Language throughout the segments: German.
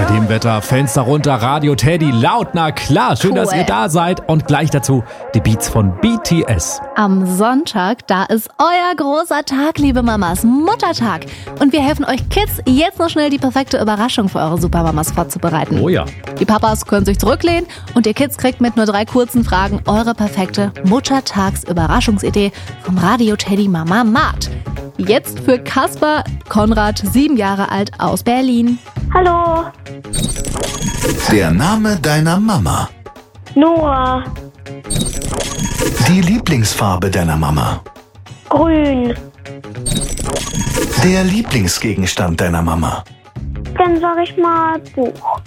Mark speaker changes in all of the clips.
Speaker 1: dem Wetter, Fenster runter, Radio Teddy laut, na klar. Schön, dass ihr da seid. Und gleich dazu die Beats von BTS.
Speaker 2: Am Sonntag, da ist euer großer Tag, liebe Mamas, Muttertag. Und wir helfen euch Kids, jetzt noch schnell die perfekte Überraschung für eure Supermamas vorzubereiten.
Speaker 1: Oh ja.
Speaker 2: Die Papas können sich zurücklehnen und ihr Kids kriegt mit nur 3 kurzen Fragen eure perfekte Muttertags-Überraschungsidee vom Radio Teddy Mama Mart. Jetzt für Kaspar Konrad, 7 Jahre alt, aus Berlin.
Speaker 3: Hallo.
Speaker 4: Der Name deiner Mama.
Speaker 3: Noah.
Speaker 4: Die Lieblingsfarbe deiner Mama.
Speaker 3: Grün.
Speaker 4: Der Lieblingsgegenstand deiner Mama.
Speaker 3: Dann sag ich mal Buch.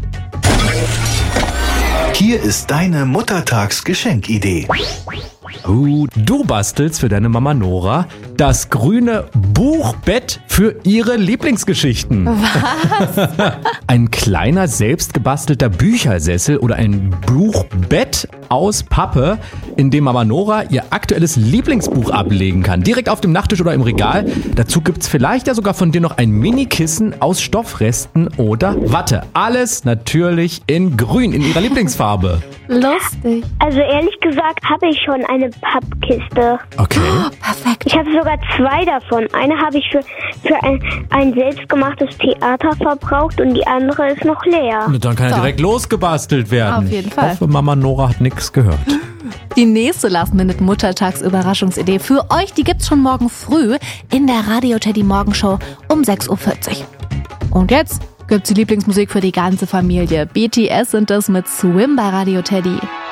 Speaker 4: Hier ist deine Muttertagsgeschenkidee.
Speaker 1: Du bastelst für deine Mama Nora das grüne Buchbett für ihre Lieblingsgeschichten.
Speaker 2: Was?
Speaker 1: Ein kleiner, selbstgebastelter Büchersessel oder ein Buchbett aus Pappe, in dem Mama Nora ihr aktuelles Lieblingsbuch ablegen kann. Direkt auf dem Nachttisch oder im Regal. Dazu gibt's vielleicht ja sogar von dir noch ein Mini-Kissen aus Stoffresten oder Watte. Alles natürlich in grün, in ihrer Lieblingsfarbe.
Speaker 2: Lustig.
Speaker 3: Also ehrlich gesagt habe ich schon eine Pappkiste.
Speaker 1: Okay.
Speaker 2: Oh, perfekt.
Speaker 3: Ich habe sogar 2 davon. Eine habe ich für ein selbstgemachtes Theater verbraucht und die andere ist noch leer.
Speaker 1: Und dann kann er
Speaker 2: So.
Speaker 1: direkt losgebastelt werden.
Speaker 2: Auf jeden Fall.
Speaker 1: Ich hoffe, Mama Nora hat nichts gehört.
Speaker 2: Die nächste Last-Minute-Muttertags-Überraschungsidee für euch, die gibt's schon morgen früh in der Radio Teddy Morgenshow um 6:40 Uhr. Und jetzt gibt's die Lieblingsmusik für die ganze Familie. BTS sind das mit Swim bei Radio Teddy.